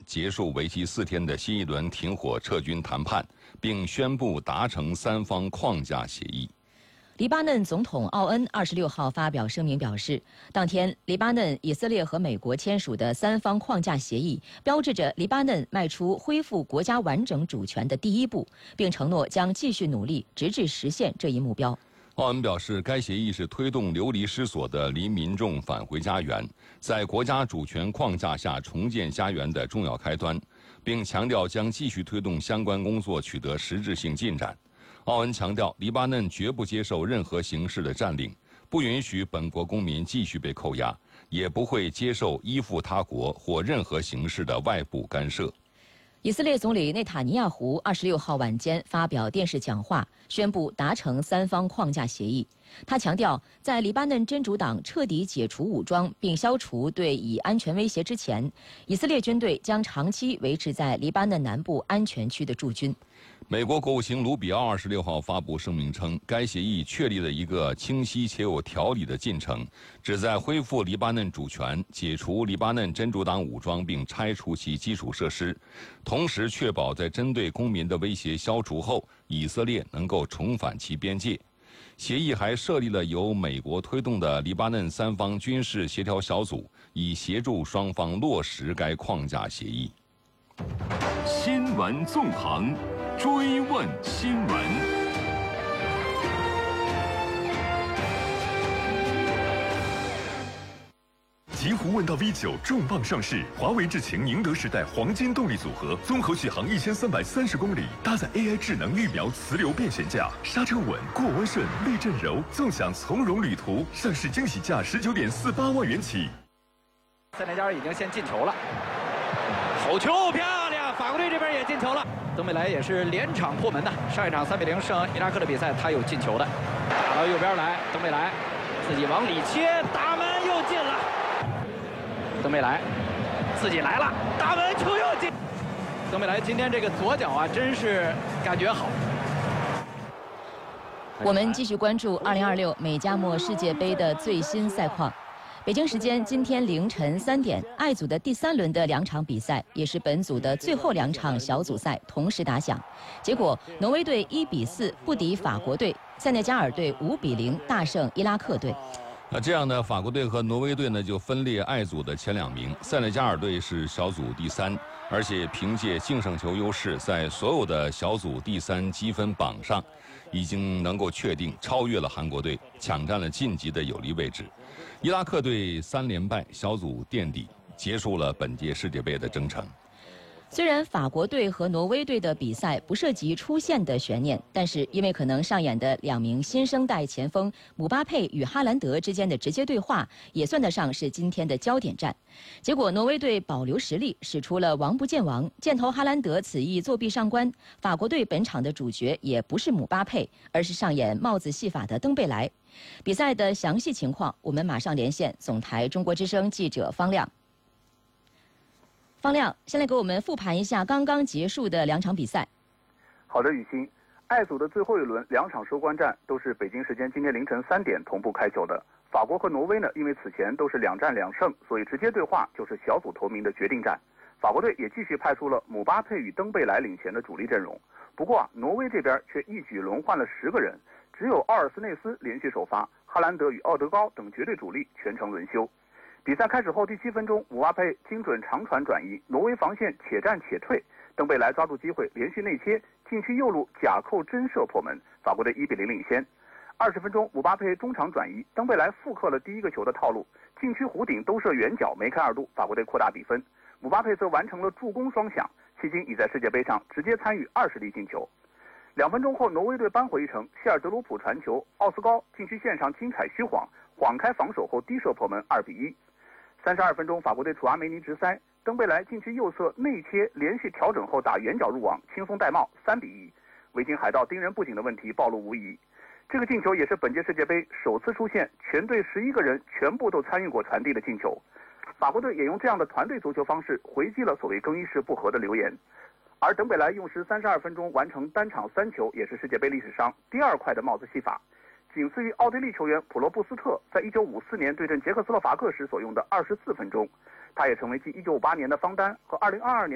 结束为期4天的新一轮停火撤军谈判，并宣布达成3方框架协议。 黎巴嫩总统奥恩26号发表声明表示，当天黎巴嫩、以色列和美国签署的3方框架协议，标志着黎巴嫩迈出恢复国家完整主权的第一步，并承诺将继续努力，直至实现这一目标。 奥恩表示，该协议是推动流离失所的黎民众返回家园，在国家主权框架下重建家园的重要开端，并强调将继续推动相关工作取得实质性进展。奥恩强调，黎巴嫩绝不接受任何形式的占领，不允许本国公民继续被扣押，也不会接受依附他国或任何形式的外部干涉。 以色列总理内塔尼亚胡26号晚间发表电视讲话，宣布达成3方框架协议。他强调，在黎巴嫩真主党彻底解除武装并消除对以安全威胁之前，以色列军队将长期维持在黎巴嫩南部安全区的驻军。 美国国务卿卢比奥26号发布声明称，该协议确立了一个清晰且有条理的进程，旨在恢复黎巴嫩主权、解除黎巴嫩真主党武装并拆除其基础设施，同时确保在针对公民的威胁消除后，以色列能够重返其边界。协议还设立了由美国推动的黎巴嫩3方军事协调小组，以协助双方落实该框架协议。 新闻纵横，追问新闻。极狐问道 V9 重磅上市，华为智擎宁德时代黄金动力组合，综合续航1330公里，搭载 AI 智能预瞄磁流变悬架，刹车稳，过弯顺，避震柔，纵享从容旅途。上市惊喜价19.48万元起。 塞内加尔已经先进球了，头球漂亮，法国队这边也进球了。登贝莱也是连场破门的，上一场3-0胜伊拉克的比赛，他有进球的，打到右边来，登贝莱自己往里切，打门又进了。登贝莱自己来了，打门球又进。登贝莱今天这个左脚啊，真是感觉好。 我们继续关注2026美加墨世界杯的最新赛况。北京时间今天凌晨3点，I组的第3轮的2场比赛，也是本组的最后2场小组赛同时打响。结果，挪威队1-4不敌法国队，塞内加尔队5-0大胜伊拉克队。 那这样呢，法国队和挪威队呢就分列I组的前2名，塞内加尔队是小组第3，而且凭借净胜球优势，在所有的小组第3积分榜上，已经能够确定超越了韩国队，抢占了晋级的有利位置。伊拉克队3连败，小组垫底，结束了本届世界杯的征程。 虽然法国队和挪威队的比赛不涉及出线的悬念，但是因为可能上演的2名新生代前锋姆巴佩与哈兰德之间的直接对话，也算得上是今天的焦点战。结果挪威队保留实力，使出了王不见王，箭头哈兰德此役作弊上官。法国队本场的主角也不是姆巴佩，而是上演帽子戏法的登贝莱。比赛的详细情况，我们马上连线总台中国之声记者方亮。方亮，先来给我们复盘一下刚刚结束的2场比赛。 好的，雨欣。I组的最后一轮2场收官战都是北京时间今天凌晨3点同步开球的。法国和挪威呢，因为此前都是2战2胜，所以直接对话就是小组头名的决定战。法国队也继续派出了姆巴佩与登贝莱领衔的主力阵容。不过挪威这边却一举轮换了10个人，只有奥尔斯内斯连续首发，哈兰德与奥德高等绝对主力全程轮休。比赛开始后第7分钟，姆巴佩精准长传转移，挪威防线且战且退，登贝莱抓住机会连续内切，禁区右路假扣真射破门，法国队1-0领先。20分钟，姆巴佩中场转移，登贝莱复刻了第1个球的套路，禁区弧顶兜射远角梅开2度，法国队扩大比分。姆巴佩则完成了助攻双响，迄今已在世界杯上直接参与20粒进球。2分钟后，挪威队扳回一城，希尔德鲁普传球，奥斯高禁区线上精彩虚晃，晃开防守后低射破门2-1。32分钟，法国队楚阿梅尼直塞，登贝莱禁区右侧内切，连续调整后打远角入网，轻松戴帽3-1。维京海盗盯人不紧的问题暴露无遗。这个进球也是本届世界杯首次出现全队11个人全部都参与过传递的进球。法国队也用这样的团队足球方式回击了所谓更衣室不和的流言。而登贝莱用时32分钟完成单场3球，也是世界杯历史上第2快的帽子戏法，仅次于奥地利球员普罗布斯特在1954年对阵捷克斯洛伐克时所用的24分钟。他也成为继1958年的方丹和2022年